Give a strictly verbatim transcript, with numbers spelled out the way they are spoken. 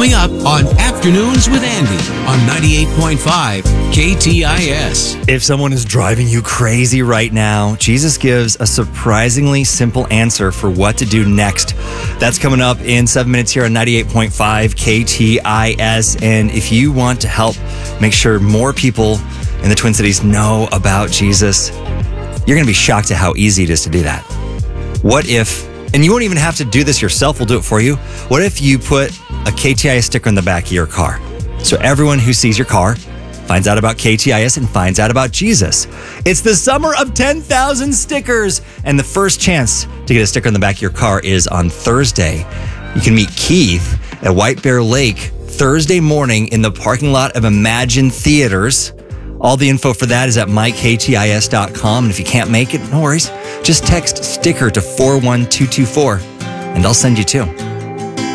Coming up on Afternoons with Andy on ninety-eight point five K T I S. If someone is driving you crazy right now, Jesus gives a surprisingly simple answer for what to do next. That's coming up in seven minutes here on ninety-eight point five K T I S. And if you want to help make sure more people in the Twin Cities know about Jesus, you're going to be shocked at how easy it is to do that. What if, and you won't even have to do this yourself, we'll do it for you. What if you put a K T I S sticker on the back of your car? So everyone who sees your car finds out about K T I S and finds out about Jesus. It's the summer of ten thousand stickers, and the first chance to get a sticker on the back of your car is on Thursday. You can meet Keith at White Bear Lake Thursday morning in the parking lot of Imagine Theaters. All the info for that is at my k t i s dot com, and if you can't make it, no worries. Just text sticker to four one two two four, and I'll send you two.